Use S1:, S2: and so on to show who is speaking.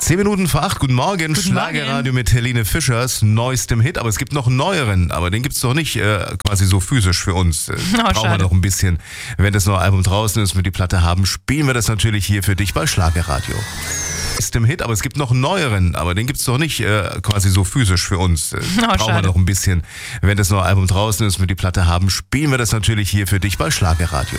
S1: 10 Minuten vor 8, guten Morgen, Schlagerradio mit Helene Fischers neuestem Hit, aber es gibt noch einen neueren, aber den gibt's doch nicht quasi so physisch für uns. Brauchen wir noch ein bisschen. Wenn das neue Album draußen ist und wir die Platte haben, spielen wir das natürlich hier für dich bei Schlagerradio. Neuestem Hit, aber es gibt noch einen neueren, aber den gibt's doch nicht quasi so physisch für uns. Brauchen wir noch ein bisschen. Wenn das neue Album draußen ist und wir die Platte haben, spielen wir das natürlich hier für dich bei Schlagerradio.